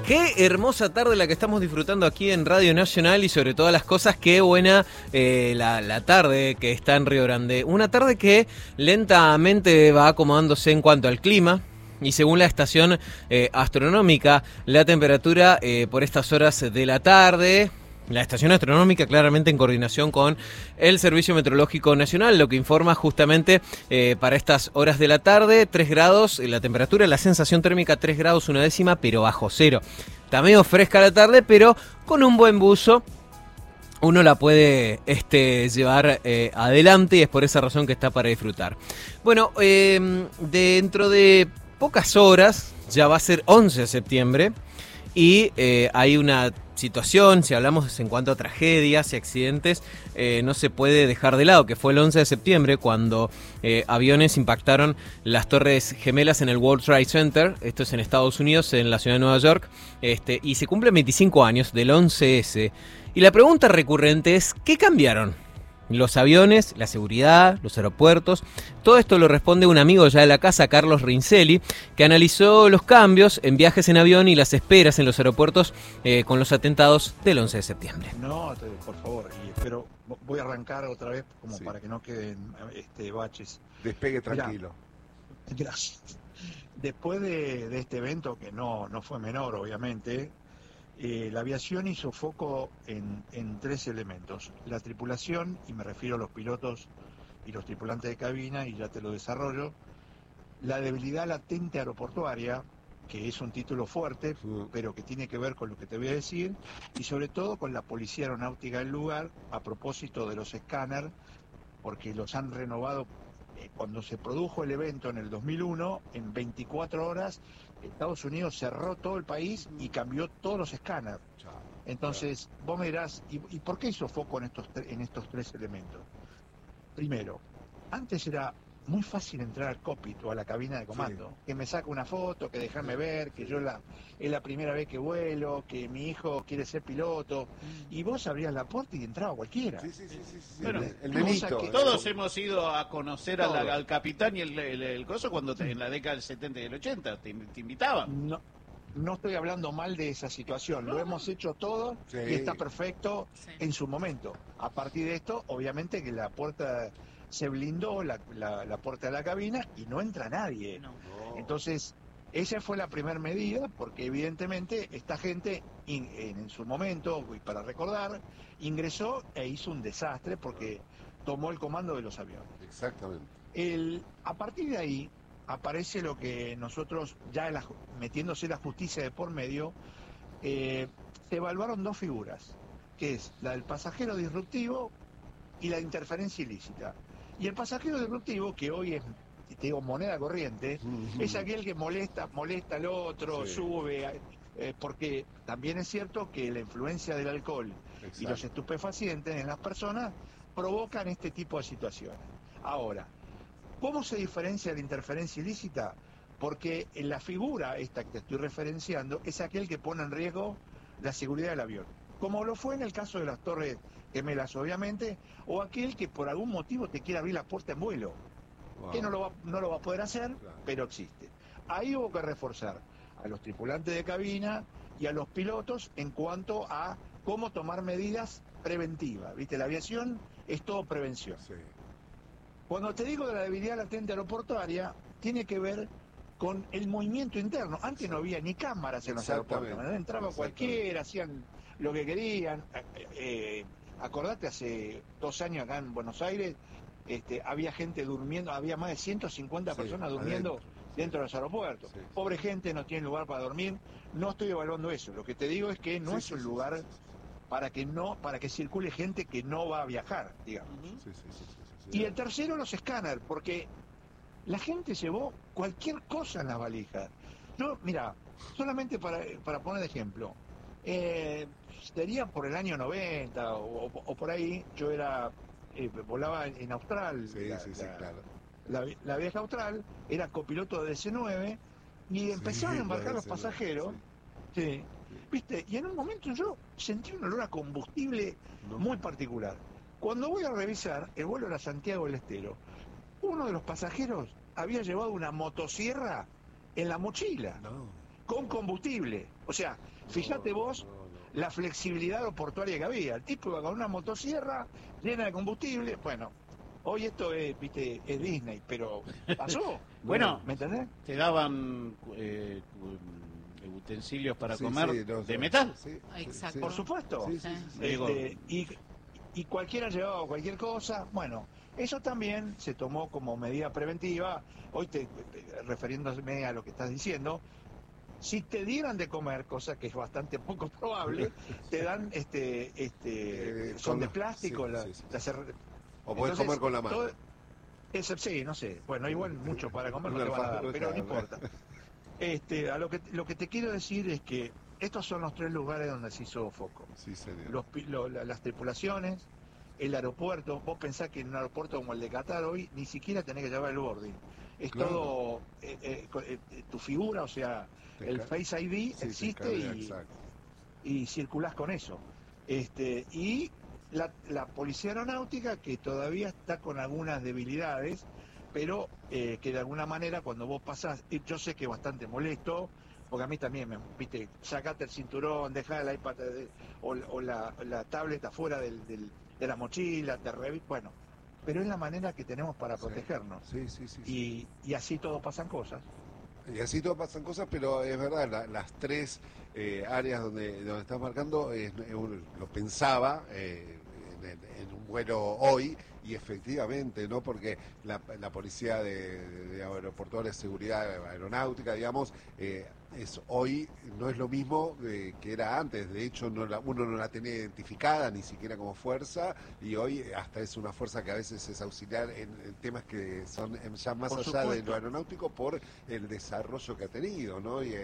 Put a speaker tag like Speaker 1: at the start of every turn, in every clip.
Speaker 1: Qué hermosa tarde la que estamos disfrutando aquí en Radio Nacional y sobre todas las cosas, qué buena la tarde que está en Río Grande. Una tarde que lentamente va acomodándose en cuanto al clima. Y según la estación astronómica, la temperatura por estas horas de la tarde, la estación astronómica claramente en coordinación con el Servicio Meteorológico Nacional, lo que informa justamente para estas horas de la tarde, 3 grados, la temperatura, la sensación térmica 3 grados una décima, pero bajo cero. Está medio fresca la tarde, pero con un buen buzo uno la puede llevar adelante y es por esa razón que está para disfrutar. Bueno, dentro de pocas horas, ya va a ser 11 de septiembre y hay una situación, si hablamos en cuanto a tragedias y accidentes, no se puede dejar de lado, que fue el 11 de septiembre cuando aviones impactaron las Torres Gemelas en el World Trade Center, esto es en Estados Unidos, en la ciudad de Nueva York, y se cumplen 25 años del 11S. Y la pregunta recurrente es, ¿qué cambiaron? Los aviones, la seguridad, los aeropuertos. Todo esto lo responde un amigo ya de la casa, Carlos Rincelli, que analizó los cambios en viajes en avión y las esperas en los aeropuertos con los atentados del 11 de septiembre.
Speaker 2: No, por favor, pero voy a arrancar otra vez como para que no queden baches.
Speaker 3: Despegue tranquilo.
Speaker 2: Mirá, gracias. Después de este evento, que no fue menor, obviamente, la aviación hizo foco en 3 elementos. La tripulación, y me refiero a los pilotos y los tripulantes de cabina, y ya te lo desarrollo. La debilidad latente aeroportuaria, que es un título fuerte, pero que tiene que ver con lo que te voy a decir, y sobre todo con la policía aeronáutica del lugar, a propósito de los escáneres, porque los han renovado. Cuando se produjo el evento en el 2001, en 24 horas, Estados Unidos cerró todo el país y cambió todos los escáneres. Entonces, vos me dirás, ¿y por qué hizo foco en estos 3 elementos? Primero, antes era muy fácil entrar al cockpit o a la cabina de comando, que me saca una foto, que dejarme ver, que yo es la primera vez que vuelo, que mi hijo quiere ser piloto, y vos abrías la puerta y entraba cualquiera.
Speaker 3: Sí.
Speaker 4: Bueno,
Speaker 3: el nenito.
Speaker 4: Todos hemos ido a conocer al capitán y el coso cuando en la década del 70 y del 80 te invitaban.
Speaker 2: No estoy hablando mal de esa situación, lo hemos hecho todo y está perfecto en su momento. A partir de esto, obviamente que la puerta se blindó, la puerta de la cabina, y no entra nadie. No. Entonces, esa fue la primera medida, porque evidentemente esta gente en su momento, y para recordar, ingresó e hizo un desastre porque tomó el comando de los aviones.
Speaker 3: Exactamente.
Speaker 2: A partir de ahí aparece lo que nosotros, ya metiéndose la justicia de por medio, se evaluaron 2 figuras, que es la del pasajero disruptivo y la de interferencia ilícita. Y el pasajero disruptivo, que hoy es, te digo, moneda corriente, es aquel que molesta al otro, sube, porque también es cierto que la influencia del alcohol y los estupefacientes en las personas provocan este tipo de situaciones. Ahora, ¿cómo se diferencia la interferencia ilícita? Porque en la figura esta que te estoy referenciando es aquel que pone en riesgo la seguridad del avión, como lo fue en el caso de las Torres Gemelas, obviamente, o aquel que por algún motivo te quiere abrir la puerta en vuelo, que no lo va a poder hacer, pero existe. Ahí hubo que reforzar a los tripulantes de cabina y a los pilotos en cuanto a cómo tomar medidas preventivas. ¿Viste? La aviación es todo prevención. Cuando te digo de la debilidad latente aeroportuaria, tiene que ver con el movimiento interno. Antes no había ni cámaras en los aeropuertos, entraba cualquiera, hacían lo que querían. Acordate, hace 2 años acá en Buenos Aires, había gente durmiendo, había más de 150 personas durmiendo dentro de los aeropuertos. Pobre gente, no tiene lugar para dormir. No estoy evaluando eso. Lo que te digo es que no es un lugar para que circule gente que no va a viajar, digamos. Y el tercero, los escáneres, porque la gente llevó cualquier cosa en las valijas. Yo, mira, solamente para poner de ejemplo, sería por el año 90 o por ahí, yo volaba en Austral, la vieja Austral, era copiloto de DC-9 y empezaron a embarcar los pasajeros, ¿viste? Y en un momento yo sentí un olor a combustible muy particular. Cuando voy a revisar, el vuelo era Santiago del Estero, uno de los pasajeros había llevado una motosierra en la mochila. con combustible. O sea, fíjate vos la flexibilidad aeroportuaria que había. El tipo iba con una motosierra llena de combustible. Bueno, hoy esto es, viste, es Disney, pero pasó.
Speaker 4: Bueno,
Speaker 2: ¿me entendés?
Speaker 4: te daban utensilios para
Speaker 3: Sí,
Speaker 4: comer
Speaker 3: sí,
Speaker 4: de metal.
Speaker 3: Sí,
Speaker 5: Exacto.
Speaker 3: sí.
Speaker 2: Por supuesto.
Speaker 3: Sí, sí, sí, sí.
Speaker 2: Y cualquiera llevaba cualquier cosa. Bueno, eso también se tomó como medida preventiva. Hoy, refiriéndome a lo que estás diciendo, si te dieran de comer, cosa que es bastante poco probable, te dan son de plástico.
Speaker 3: O podés comer con la mano.
Speaker 2: Sí, no sé. Bueno, igual mucho para comer no te van a dar, pero no importa. Lo que te quiero decir es que estos son los 3 lugares donde se hizo foco.
Speaker 3: Sí, señor.
Speaker 2: Las tripulaciones, el aeropuerto. Vos pensás que en un aeropuerto como el de Qatar hoy ni siquiera tenés que llevar el boarding. Es
Speaker 3: Claro.
Speaker 2: todo tu figura, o sea, el Face ID existe y circulás con eso. Y la policía aeronáutica, que todavía está con algunas debilidades, pero que de alguna manera cuando vos pasás, yo sé que es bastante molesto, porque a mí también, viste, sacate el cinturón, dejá el iPad o la tablet afuera de la mochila, bueno, pero es la manera que tenemos para protegernos.
Speaker 3: Sí.
Speaker 2: Y así todo pasan cosas.
Speaker 3: Y así todo pasan cosas, pero es verdad, las 3 áreas donde estás marcando, lo pensaba en un vuelo hoy, y efectivamente, ¿no? Porque la policía de aeroportuaria de seguridad aeronáutica, digamos, hoy no es lo mismo que era antes. De hecho, uno no la tenía identificada ni siquiera como fuerza, y hoy hasta es una fuerza que a veces es auxiliar en temas que son ya más
Speaker 2: Por
Speaker 3: allá
Speaker 2: supuesto.
Speaker 3: de lo aeronáutico, por el desarrollo que ha tenido, ¿no? Y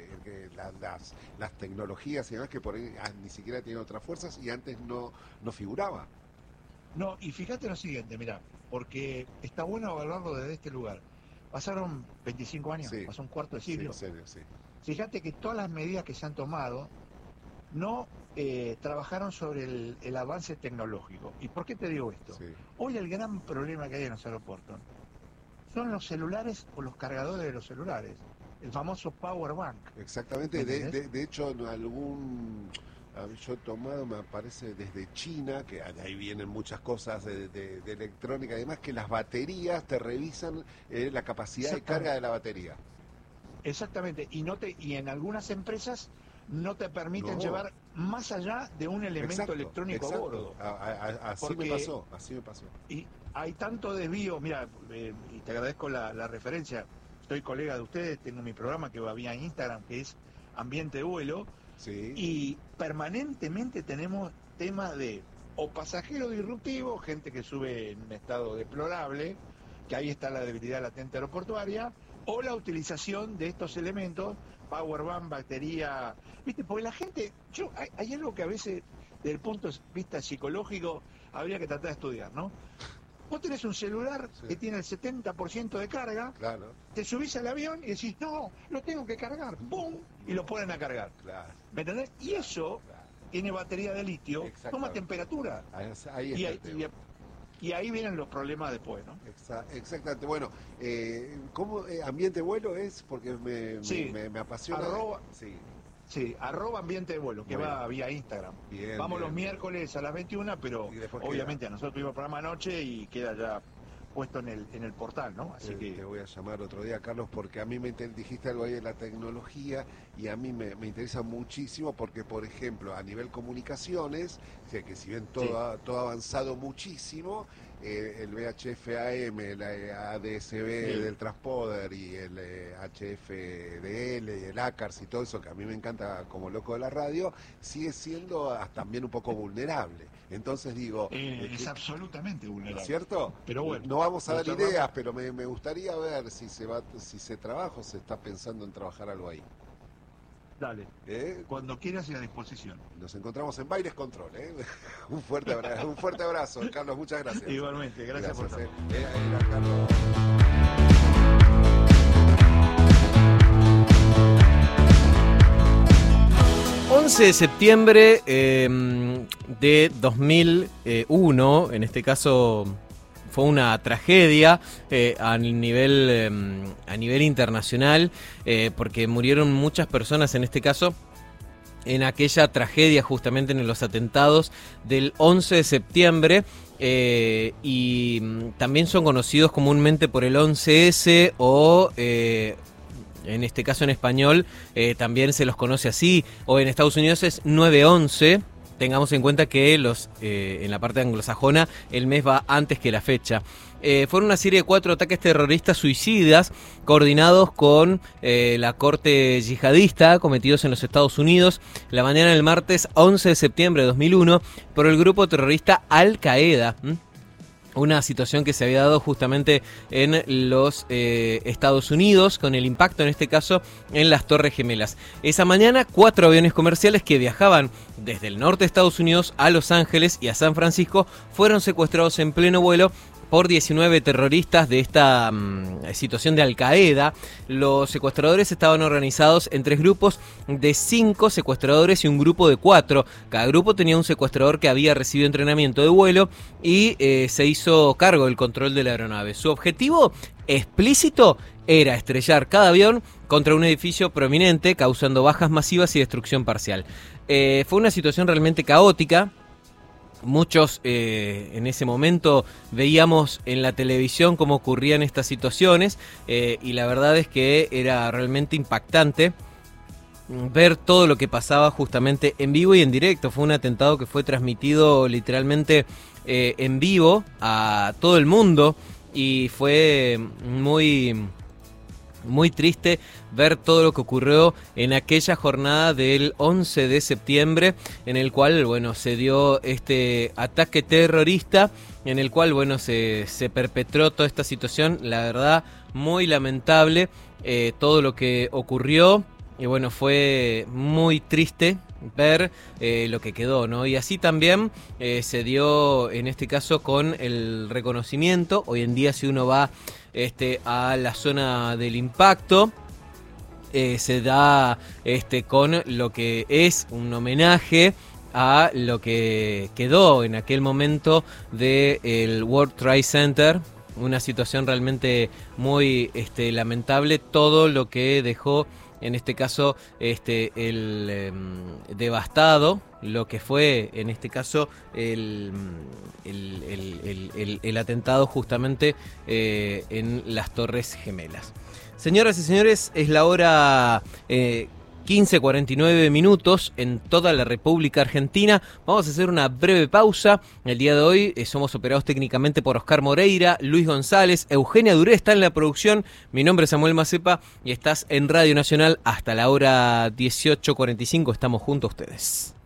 Speaker 3: las tecnologías y demás que por ahí ni siquiera tienen otras fuerzas y antes no figuraba.
Speaker 2: No, y fíjate lo siguiente, mirá, porque está bueno evaluarlo desde este lugar. Pasaron 25 años,
Speaker 3: Sí.
Speaker 2: pasó un cuarto de siglo.
Speaker 3: Sí, en serio, sí.
Speaker 2: Fíjate que todas las medidas que se han tomado no trabajaron sobre el avance tecnológico. ¿Y por qué te digo esto?
Speaker 3: Sí.
Speaker 2: Hoy el gran problema que hay en los aeropuertos son los celulares o los cargadores de los celulares, el famoso power bank.
Speaker 3: Exactamente,
Speaker 2: ¿Entendés?
Speaker 3: de hecho en yo he tomado, me parece, desde China, que ahí vienen muchas cosas de electrónica y demás, que las baterías te revisan la capacidad de carga de la batería.
Speaker 2: Exactamente, y en algunas empresas no te permiten
Speaker 3: No.
Speaker 2: llevar más allá de un elemento electrónico a bordo.
Speaker 3: Así
Speaker 2: Porque-
Speaker 3: me pasó.
Speaker 2: Y hay tanto desvío, mira, y te agradezco la referencia, soy colega de ustedes, tengo mi programa que va vía Instagram, que es Ambiente de Vuelo,
Speaker 3: Sí.
Speaker 2: y permanentemente tenemos temas de o pasajero disruptivo, gente que sube en un estado deplorable, que ahí está la debilidad latente aeroportuaria, o la utilización de estos elementos, power bank, batería, viste, porque la gente, hay algo que a veces, desde el punto de vista psicológico, habría que tratar de estudiar, ¿no? Vos tenés un celular
Speaker 3: Sí.
Speaker 2: que tiene el 70% de carga,
Speaker 3: Claro,
Speaker 2: te subís al avión y decís, no, lo tengo que cargar, ¡pum! Y lo ponen a cargar.
Speaker 3: claro.
Speaker 2: ¿Me entendés? Y eso tiene batería de litio,
Speaker 3: Exactamente.
Speaker 2: toma temperatura.
Speaker 3: Ahí
Speaker 2: Y,
Speaker 3: está el tema.
Speaker 2: y ahí vienen los problemas después, ¿no?
Speaker 3: Exactamente. Bueno, ¿cómo ambiente vuelo es? Porque
Speaker 2: Sí.
Speaker 3: me apasiona. Sí.
Speaker 2: Sí, @ambiente de vuelo, que
Speaker 3: Bueno.
Speaker 2: va vía Instagram.
Speaker 3: Bien,
Speaker 2: Vamos
Speaker 3: bien,
Speaker 2: los
Speaker 3: bien.
Speaker 2: miércoles a las 21, pero
Speaker 3: Y después
Speaker 2: obviamente a nosotros tuvimos programa anoche y queda ya puesto en el portal, ¿no? Así
Speaker 3: Te
Speaker 2: que
Speaker 3: voy a llamar otro día, Carlos, porque a mí dijiste algo ahí de la tecnología y a mí me interesa muchísimo porque, por ejemplo, a nivel comunicaciones, que si bien todo ha avanzado muchísimo, el VHF-AM, el ADSB del Transpoder y el HFDL y el ACARS y todo eso, que a mí me encanta como loco de la radio, sigue siendo también un poco vulnerable. Entonces digo...
Speaker 2: es absolutamente
Speaker 3: ¿no
Speaker 2: vulnerable.
Speaker 3: es cierto?
Speaker 2: Pero bueno,
Speaker 3: no vamos a dar
Speaker 2: lo cerramos.
Speaker 3: ideas, pero me gustaría ver si se trabaja o se está pensando en trabajar algo ahí.
Speaker 2: Dale,
Speaker 3: ¿Eh?
Speaker 2: cuando quieras y a disposición.
Speaker 3: Nos encontramos en Bailes Control. Un fuerte abrazo, Carlos, muchas gracias.
Speaker 2: Igualmente, gracias por todo.
Speaker 3: Era Carlos.
Speaker 1: 11 de septiembre de 2001, en este caso fue una tragedia a nivel internacional, porque murieron muchas personas en este caso en aquella tragedia, justamente en los atentados del 11 de septiembre, y también son conocidos comúnmente por el 11S o... en este caso en español también se los conoce así, o en Estados Unidos es 9/11. Tengamos en cuenta que en la parte anglosajona el mes va antes que la fecha. Fueron una serie de 4 ataques terroristas suicidas coordinados con la corte yihadista cometidos en los Estados Unidos la mañana del martes 11 de septiembre de 2001 por el grupo terrorista Al-Qaeda. Una situación que se había dado justamente en los Estados Unidos, con el impacto en este caso en las Torres Gemelas. Esa mañana 4 aviones comerciales que viajaban desde el norte de Estados Unidos a Los Ángeles y a San Francisco fueron secuestrados en pleno vuelo por 19 terroristas de esta situación de Al-Qaeda. Los secuestradores estaban organizados en 3 grupos de 5 secuestradores y un grupo de 4. Cada grupo tenía un secuestrador que había recibido entrenamiento de vuelo y se hizo cargo del control de la aeronave. Su objetivo explícito era estrellar cada avión contra un edificio prominente, causando bajas masivas y destrucción parcial. Fue una situación realmente caótica. Muchos en ese momento veíamos en la televisión cómo ocurrían estas situaciones, y la verdad es que era realmente impactante ver todo lo que pasaba justamente en vivo y en directo. Fue un atentado que fue transmitido literalmente en vivo a todo el mundo y fue muy triste ver todo lo que ocurrió en aquella jornada del 11 de septiembre, en el cual, bueno, se dio este ataque terrorista, en el cual, bueno, se perpetró toda esta situación. La verdad, muy lamentable todo lo que ocurrió, y bueno, fue muy triste ver lo que quedó, ¿no? Y así también se dio en este caso con el reconocimiento. Hoy en día, si uno va a la zona del impacto, se da con lo que es un homenaje a lo que quedó en aquel momento del World Trade Center. Una situación realmente muy lamentable, todo lo que dejó en este caso el devastado, lo que fue en este caso el atentado justamente en las Torres Gemelas. Señoras y señores, es la hora 15:49 en toda la República Argentina. Vamos a hacer una breve pausa. El día de hoy somos operados técnicamente por Oscar Moreira, Luis González, Eugenia Duré está en la producción. Mi nombre es Samuel Macepa y estás en Radio Nacional hasta la hora 18:45. Estamos junto a ustedes.